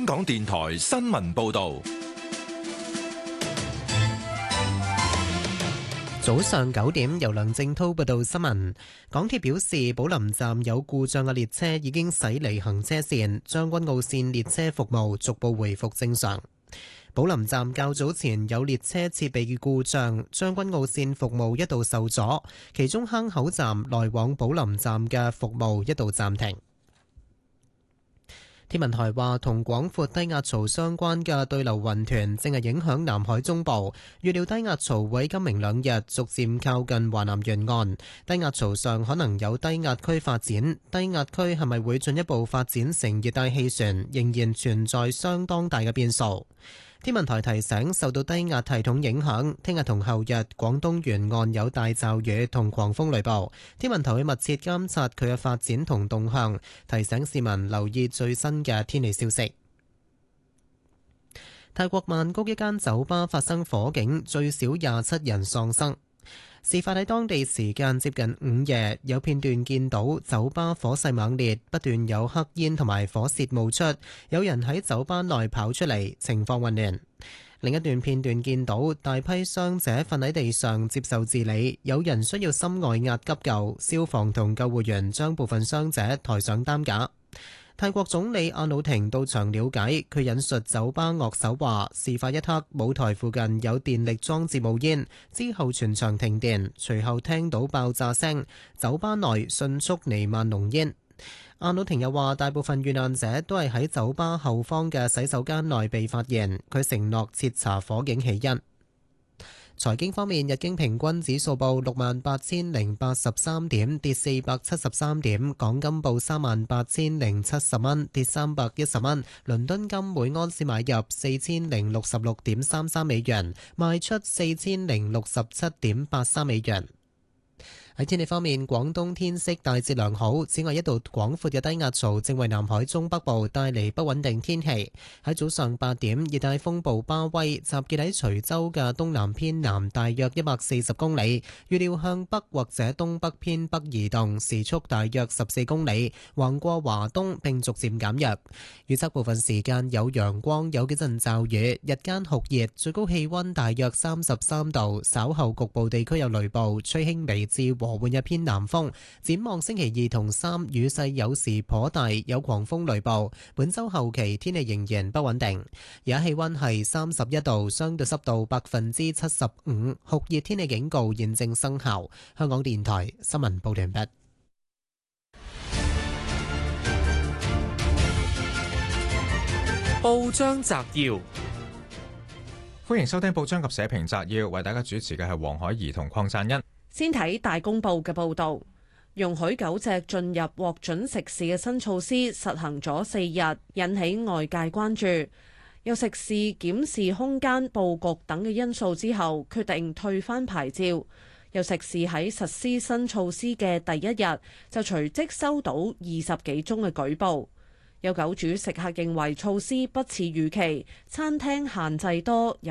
香港電台新聞報道。 早上9點，由梁正滔報道新聞。港鐵表示，寶林站有故障嘅列車已經駛離行車線，將軍澳線列車服務逐步回復正常。寶林站較早前有列車設備故障，將軍澳線服務一度受阻，其中坑口站來往寶林站嘅服務一度暫停。天文台話，同廣闊低壓槽相關嘅對流雲團正係影響南海中部，預料低壓槽會今明兩日逐漸靠近華南沿岸，低壓槽上可能有低壓區發展，低壓區係咪會進一步發展成熱帶氣旋，仍然存在相當大嘅變數。天文台提醒，受到低壓系統影響，聽日同後日廣東沿岸有大驟雨同狂風雷暴。天文台會密切監察佢嘅發展同動向，提醒市民留意最新嘅天氣消息。泰國曼谷一間酒吧發生火警，最少27人喪生。事發喺當地時間接近午夜，有片段見到酒吧火勢猛烈，不斷有黑煙同埋火舌冒出，有人喺酒吧內跑出嚟，情況混亂。另一段片段見到大批傷者瞓喺地上接受治理，有人需要心外壓急救，消防同救護員將部分傷者抬上擔架。泰國總理阿努廷到場了解，佢引述酒吧樂手話，事發一刻舞台附近有電力裝置冒煙，之後全場停電，隨後聽到爆炸聲，酒吧內迅速彌漫濃煙。阿努廷又話，大部分遇難者都係喺酒吧後方嘅洗手間內被發現，佢承諾徹查火警起因。財經方面，日經平均指數報68,083點，跌473點；港金報38,070蚊，跌310蚊。倫敦金每安士買入4066.33美元，賣出4067.83美元。喺天氣方面，廣東天色大致良好，此外一道廣闊嘅低壓槽正為南海中北部帶嚟不穩定天氣。喺早上8點，熱帶風暴巴威集結喺徐州嘅東南偏南大約140公里，預料向北或者東北偏北移動，時速大約14公里，橫過華東並逐漸減弱。預測部分時間有陽光，有幾陣驟雨，日間酷熱，最高氣溫大約33度，稍後局部地區有雷暴，吹輕微至和緩一偏南風。展望星期2同3，雨勢有時頗大，有狂風雷暴。本周後期天氣仍然不穩定。而家氣溫係31度，相對濕度75%，酷熱天氣警告現正生效。香港電台新聞報道完畢。 報章摘要，歡迎收聽報章及社評摘要，為大家主持嘅係黃海怡同鄺贊恩。 先睇大公報嘅報導，容許狗隻進入獲准食肆嘅新措施實行咗4日，引起外界關注。有食肆檢視空間、佈局等嘅因素之後，決定退返牌照。有食肆喺實施新措施嘅第一日，就隨即收到20幾宗嘅舉報。有狗主食客認為措施不似預期，餐廳限制多。